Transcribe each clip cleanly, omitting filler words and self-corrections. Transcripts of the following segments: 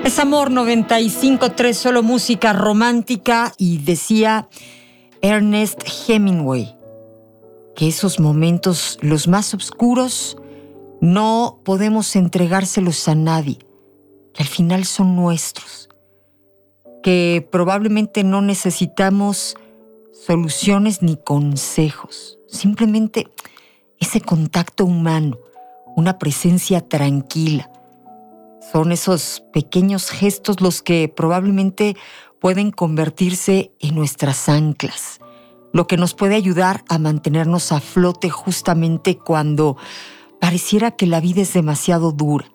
Es Amor 95.3, solo música romántica, y decía Ernest Hemingway que esos momentos, los más oscuros, no podemos entregárselos a nadie, que al final son nuestros, que probablemente no necesitamos soluciones ni consejos, simplemente ese contacto humano, una presencia tranquila. Son esos pequeños gestos los que probablemente pueden convertirse en nuestras anclas, lo que nos puede ayudar a mantenernos a flote justamente cuando pareciera que la vida es demasiado dura.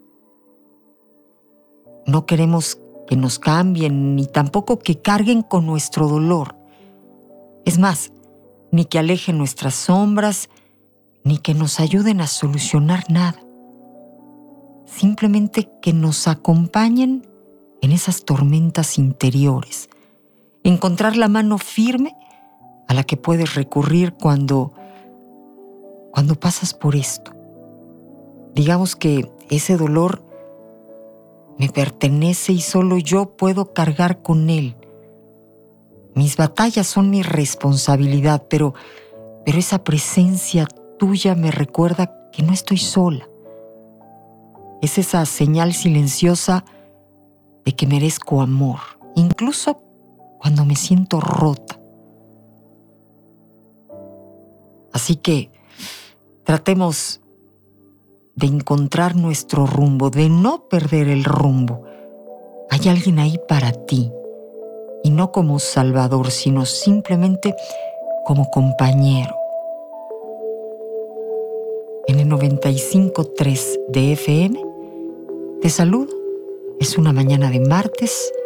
No queremos que nos cambien ni tampoco que carguen con nuestro dolor. Es más, ni que alejen nuestras sombras, ni que nos ayuden a solucionar nada. Simplemente que nos acompañen en esas tormentas interiores. Encontrar la mano firme a la que puedes recurrir cuando pasas por esto. Digamos que ese dolor me pertenece y solo yo puedo cargar con él. Mis batallas son mi responsabilidad, pero esa presencia tuya me recuerda que no estoy sola. Es esa señal silenciosa de que merezco amor, incluso cuando me siento rota. Así que tratemos de encontrar nuestro rumbo, de no perder el rumbo. Hay alguien ahí para ti, y no como salvador, sino simplemente como compañero. En el 95.3 de FM, te saludo. Es una mañana de martes,